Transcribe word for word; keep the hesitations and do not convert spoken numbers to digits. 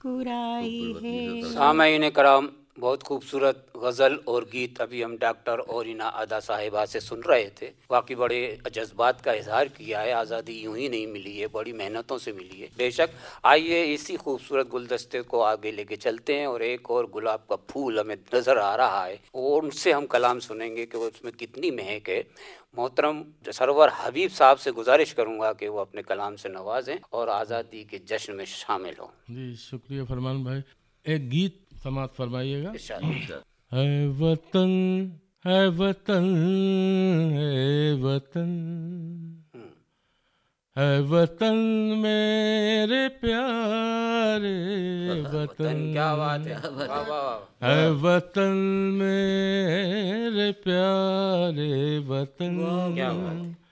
मुस्कुराई है। सामईन कराम, बहुत खूबसूरत गज़ल और गीत अभी हम डॉक्टर ओरिना अदा साहिबा से सुन रहे थे। वाकई बड़े जज्बात का इजहार किया है। आज़ादी यूं ही नहीं मिली है, बड़ी मेहनतों से मिली है। बेशक, आइए इसी खूबसूरत गुलदस्ते को आगे लेके चलते हैं और एक और गुलाब का फूल हमें नज़र आ रहा है और उनसे हम कलाम सुनेंगे कि उसमें कितनी महक है। मोहतरम सरवर हबीब साहब से गुजारिश करूंगा कि वो अपने कलाम से नवाजें और आज़ादी के जश्न में शामिल हों। जी शुक्रिया फरमान भाई। एक गीत समाप्त फरमाइएगा। इरशाद। है वतन है वतन है वतन है वतन मेरे प्यारे वतन। क्या बात है, वाह वाह। है वतन मेरे प्यारे वतन। क्या बात है।